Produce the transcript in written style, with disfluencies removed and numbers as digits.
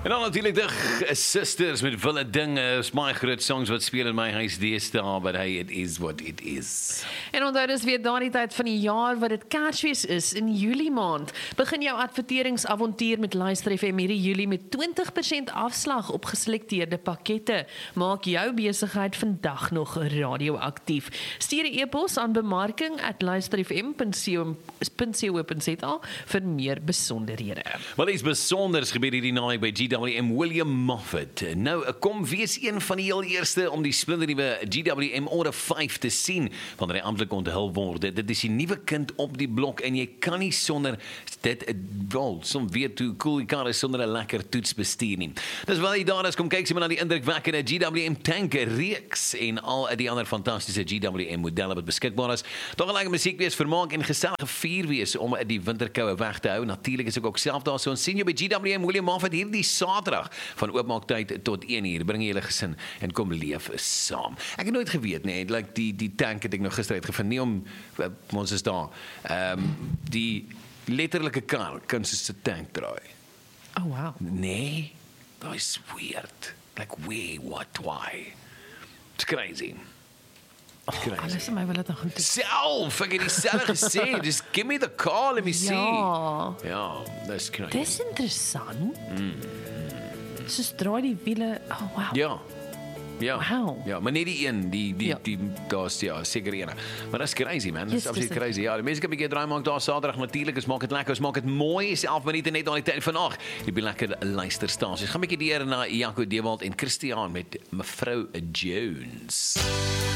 En dan natuurlijk de Sisters met Wille Dinge. Is my groot songs wat speel in my huis deesdae, but hey, it is what it is. En onthou dis weer daardie tyd van die jaar wat dit Kersfees is in Julie maand. Begin jou adverteringsavontuur met Luister FM hierdie Julie met 20% afslag op geselekteerde pakkette. Maak jou besigheid vandag nog radioaktief. Stuur 'n e-pos aan bemarking@luisterfm.co.za vir meer besonderhede. Wel, iets besonders gebeur hierdie naweek by GWM William Moffat. Nou, kom wees een van die heel eerste om die splinternuwe GWM Order 5 te sien, wanneer hy amptelik onthul word. Dit is die nuwe kind op die blok en jy kan nie sonder dit, som weet hoe cool jy kan is sonder 'n lekker toets bestuur nie. Dis wel jy daar is, kom kyk sommer na die indrukwekkende GWM tanke reeks en al die ander fantastiese GWM modelle wat beskikbaar is. Toch 'n lekker musiek wees, vermaak en gesellige vier wees om die winterkoue weg te hou. Natuurlik is ek ook self daar, so ons sien jou by GWM William Moffat hierdie Saterdag van oopmaaktyd tot 1 uur. Bring jy julle gesin en kom leef saam. Ek het nooit geweet nie, like die tank het ek nog gister uitgevind, nie om ons is daar. Die letterlike kar kan soos 'n tank draai. Oh wow. Nee, dat is weird. Like where, what, why? It's crazy. Alles in my wil dit nog gaan doen. Self, ek het dieselfde gesê. Just give me the car, let me see. Ja, dis crazy. Dis interessant. Soos draai die wiele. Oh wow. Ja. Ja, Wow. ja, maar nie die een, die daar's ja, seker ene. Maar dis crazy man, dis absoluut crazy. Ja, die mense kan 'n bietjie draai maak daar Saterdag natuurlik, ons maak dit lekker, ons maak dit mooi, 11 minute net aan die tyd van 8. Jy bly lekker luisterstasies. Gaan 'n bietjie deur na Jaco Dewald en Christiaan met Mevrou Jones.